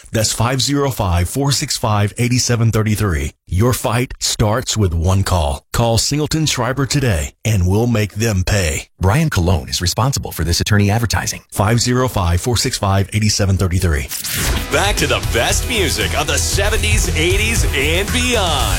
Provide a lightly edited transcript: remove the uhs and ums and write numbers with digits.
That's 505-465-8733. Your fight starts with one call. Call Singleton Schreiber today, and we'll make them pay. Brian Colon is responsible for this attorney advertising. 505-465-8733. Back to the best music of the 70s, 80s, and beyond.